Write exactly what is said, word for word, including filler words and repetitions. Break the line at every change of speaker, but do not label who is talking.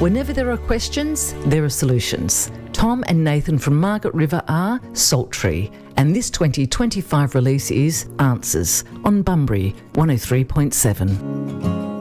Whenever there are questions, there are solutions. Tom and Nathan from Margaret River are Salt Tree, and this twenty twenty-five release is Answers on Bunbury one oh three point seven.